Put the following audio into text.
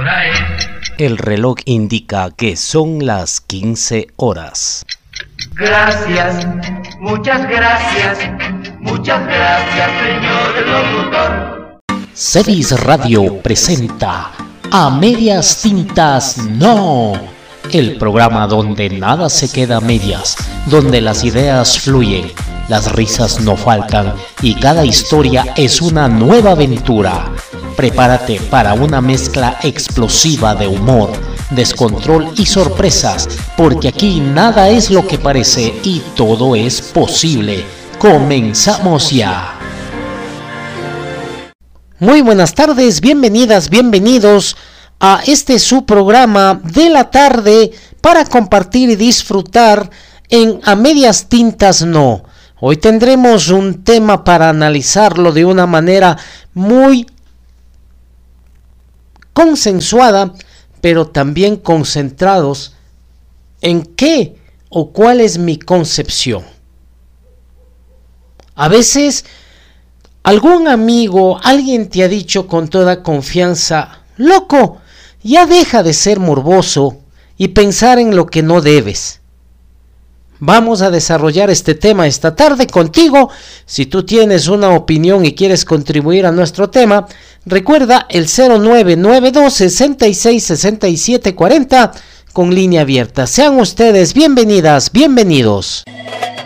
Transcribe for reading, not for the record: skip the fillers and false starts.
El reloj indica que son las 15 horas. Gracias, muchas gracias, señor locutor. Celis Radio presenta A Medias Tintas No, el programa donde nada se queda a medias, donde las ideas fluyen, las risas no faltan y cada historia es una nueva aventura. Prepárate para una mezcla explosiva de humor, descontrol y sorpresas, porque aquí nada es lo que parece y todo es posible. ¡Comenzamos ya! Muy buenas tardes, bienvenidas, bienvenidos a este su programa de la tarde para compartir y disfrutar en A Medias Tintas No. Hoy tendremos un tema para analizarlo de una manera muy consensuada, pero también concentrados en qué o cuál es mi concepción. A veces algún amigo, alguien te ha dicho con toda confianza: loco, ya deja de ser morboso y pensar en lo que no debes. Vamos a desarrollar este tema esta tarde contigo. Si tú tienes una opinión y quieres contribuir a nuestro tema, recuerda el 0992-666740 con línea abierta. Sean ustedes bienvenidas, bienvenidos.